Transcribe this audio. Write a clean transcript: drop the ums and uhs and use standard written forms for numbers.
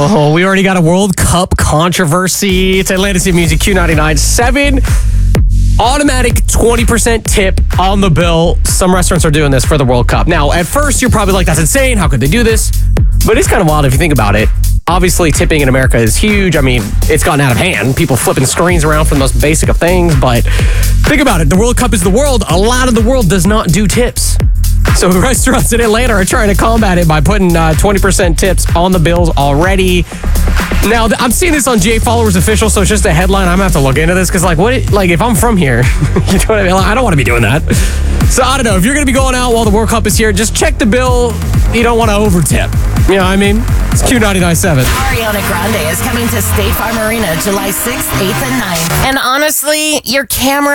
Oh, we already got a World Cup controversy. It's Atlantic City Music Q99.7. Automatic 20% tip on the bill. Some restaurants are doing this for the World Cup. Now, at first, you're probably like, that's insane. How could they do this? But it's kind of wild if you think about it. Obviously, tipping in America is huge. I mean, it's gotten out of hand. People flipping screens around for the most basic of things. But think about it. The World Cup is the world. A lot of the world does not do tips. So restaurants in Atlanta are trying to combat it by putting 20% tips on the bills already. Now, I'm seeing this on GA Followers Official, so it's just a headline. I'm going to have to look into this because, if I'm from here, you know what I mean? I don't want to be doing that. So, I don't know. If you're going to be going out while the World Cup is here, just check the bill. You don't want to over-tip. You know what I mean? It's Q99.7. Ariana Grande is coming to State Farm Arena July 6th, 8th, and 9th. And honestly, your camera